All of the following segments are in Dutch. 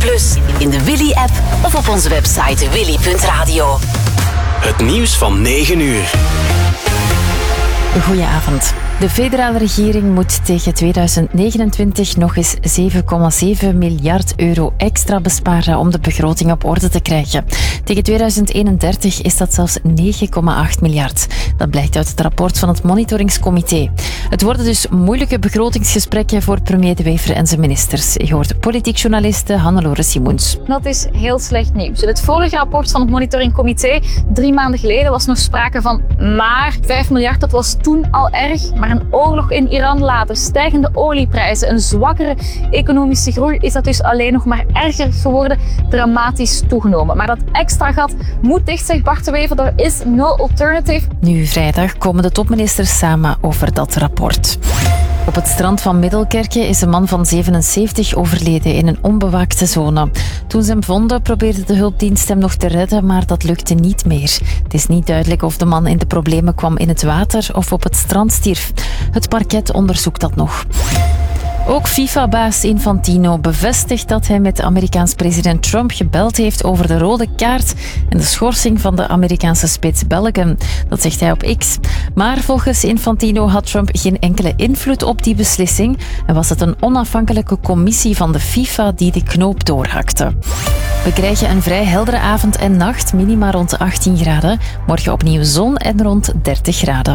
Plus, in de Willy-app of op onze website willy.radio. Het nieuws van 9 uur. Goedenavond. De federale regering moet tegen 2029 nog eens 7,7 miljard euro extra besparen om de begroting op orde te krijgen. Tegen 2031 is dat zelfs 9,8 miljard. Dat blijkt uit het rapport van het Monitoringscomité. Het worden dus moeilijke begrotingsgesprekken voor premier De Wever en zijn ministers. Je hoort politiek journaliste Hannelore Simoens. Dat is heel slecht nieuws. In het vorige rapport van het Monitoringcomité, 3 maanden geleden, was nog sprake van maar 5 miljard. Dat was toen al erg. Maar een oorlog in Iran later, stijgende olieprijzen, een zwakkere economische groei, is dat dus alleen nog maar erger geworden, dramatisch toegenomen. Maar dat extra gat moet dicht, zegt Bart De Wever. Er is no alternative. Nu vrijdag komen de topministers samen over dat rapport. Op het strand van Middelkerke is een man van 77 overleden in een onbewaakte zone. Toen ze hem vonden, probeerde de hulpdienst hem nog te redden, maar dat lukte niet meer. Het is niet duidelijk of de man in de problemen kwam in het water of op het strand stierf. Het parket onderzoekt dat nog. Ook FIFA-baas Infantino bevestigt dat hij met Amerikaans president Trump gebeld heeft over de rode kaart en de schorsing van de Amerikaanse spits Bellingham. Dat zegt hij op X. Maar volgens Infantino had Trump geen enkele invloed op die beslissing en was het een onafhankelijke commissie van de FIFA die de knoop doorhakte. We krijgen een vrij heldere avond en nacht, minima rond 18 graden. Morgen opnieuw zon en rond 30 graden.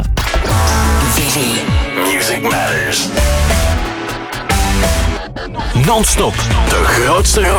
Music Matters. Non-stop, de grootste